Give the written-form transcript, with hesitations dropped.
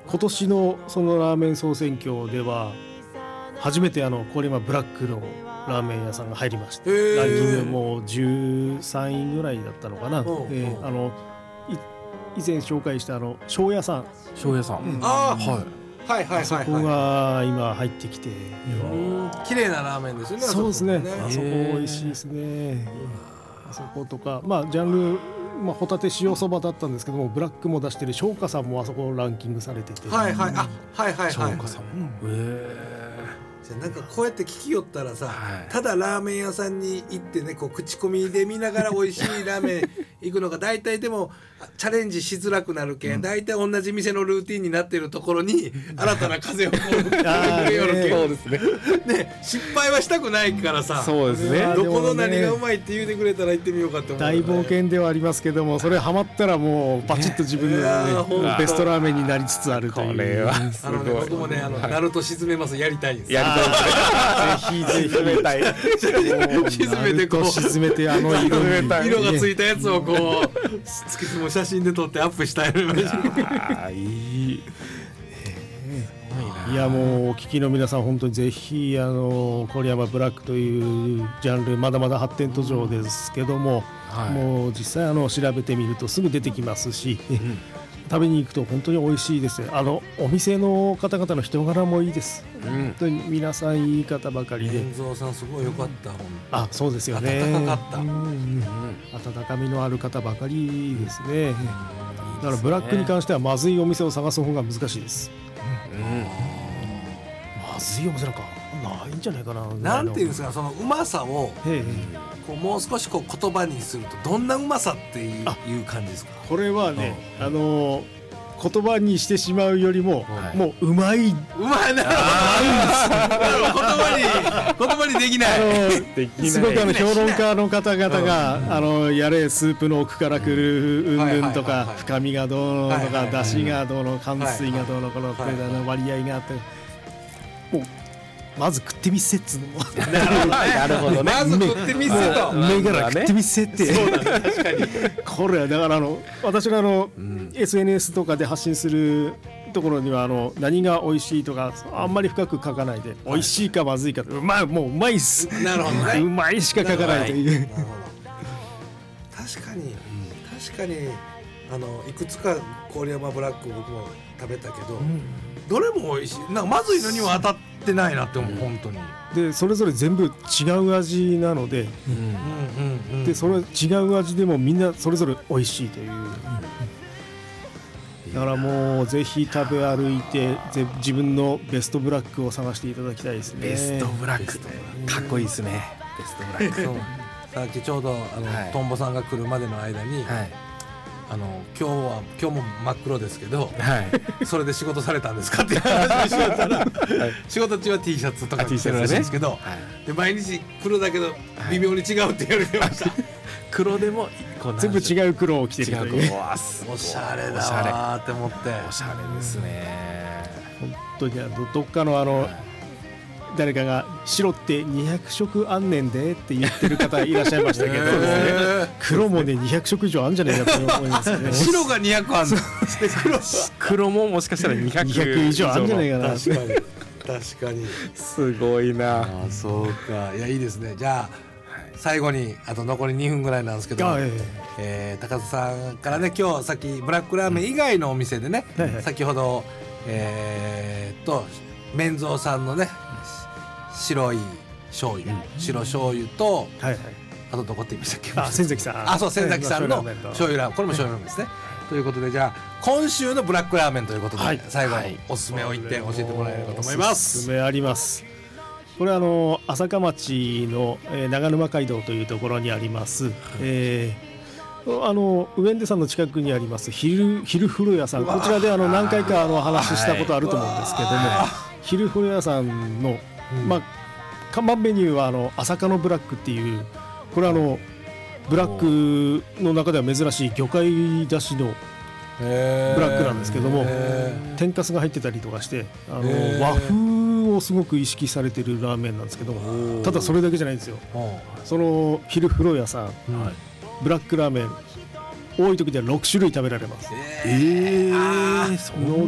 今年のそのラーメン総選挙では初めて郡山ブラックのラーメン屋さんが入りまして、ランキングも13位ぐらいだったのかな。以前紹介した庄屋さん、あそこが今入ってきて、 綺麗なラーメンですよね。 そうですね、あそこ美味しいですね。あそことか、ジャンルホタテ塩そばだったんですけども、ブラックも出してる商家さんもあそこランキングされてて、 商家さんなんかこうやって聞きよったらさ、ただラーメン屋さんに行ってね、こう口コミで見ながら美味しいラーメン行くのが大体でもチャレンジしづらくなるけん、大体同じ店のルーティンになっているところに新たな風をこう吹いてくれよるけん、そうですね、失敗はしたくないからさ、そうですね、どこの何がうまいって言うてくれたら行ってみようかって思う、 大冒険ではありますけども、それハマったらもうバチッと自分の、ベストラーメンになりつつあるという。これは僕もね、ナルト沈めますやりたいんです。 ぜひ沈めたい。 沈めてこう沈めて色がついたやつをこう突き詰め写真で撮ってアップしたい。 いやもうお聞きの皆さん本当にぜひ郡山ブラックというジャンルまだまだ発展途上ですけども、もう実際調べてみるとすぐ出てきますし、食べに行くと本当に美味しいです。お店の方々の人柄もいいです。本当に皆さんいい方ばかりで。 遠蔵さんすごい良かった。 そうですよね。 温かかった。 温かみのある方ばかりですね。だからブラックに関してはまずいお店を探す方が難しいです。まずいお店なんかないんじゃないかな。 なんていうんですか、そのうまさをこうもう少しこう言葉にするとどんなうまさっていう感じですか。 これはね、言葉にしてしまうよりも、もううまいな。言葉にできない。すごく評論家の方々がやれスープの奥からくるうんぬんとか、深みがどうのとか、出汁がどうの、乾水がどうのこの割合があって、もうまず食ってみせっつうのもなるほどね。まず食ってみせと目から食ってみせって。そうだね、確かに。これはだから私のSNS とかで発信するところには何が美味しいとかあんまり深く書かないで、美味しいかまずいか、もううまいっす。なるほどね。うまいしか書かないという。 確かにいくつか郡山ブラック僕も食べたけど、どれも美味しい。なんかまずいのには当たってないなって思う、本当に。でそれぞれ全部違う味なので、でそれ違う味でもみんなそれぞれ美味しいという。だからもうぜひ食べ歩いて自分のベストブラックを探していただきたいですね。 ベストブラックかっこいいですね。ベストブラック。 さっきちょうどトンボさんが来るまでの間に、今日も真っ黒ですけど、それで仕事されたんですかっていう話をしよったら、仕事中は T シャツとか着てるらしいんですけど、で毎日黒だけど微妙に違うって言われてました。 黒でも全部違う黒を着てるという。 おしゃれだわって思って。 おしゃれですね。 本当にどっかの誰かが白って200色あんねんでって言ってる方いらっしゃいましたけど、黒もね200色以上あるんじゃないかと思いますね。 白が200あるの。 黒ももしかしたら200 以上あるんじゃないかな。 確かにすごいな。 そうか。いやいいですね。じゃあ最後にあと残り2分ぐらいなんですけど、高田さんからね、今日さっきブラックラーメン以外のお店でね、先ほど麺蔵さんのね白い醤油、白醤油と、あとどこって言いましたっけ。 千崎さん。 そう千崎さんの醤油ラーメン、これも醤油ラーメンですね。ということで、じゃあ今週のブラックラーメンということで、最後おすすめを言って教えてもらえればと思います。 おすすめあります。これは朝霞町の長沼街道というところにあります、上出さんの近くにあります昼風呂屋さん。こちらで何回か話したことあると思うんですけども、昼風呂屋さんの看板メニューは朝霞のブラックっていう、これはブラックの中では珍しい魚介だしのブラックなんですけども、天かすが入ってたりとかして和風をすごく意識されてるラーメンなんですけども、ただそれだけじゃないんですよ。その昼風呂屋さん、ブラックラーメン多い時では6種類食べられます。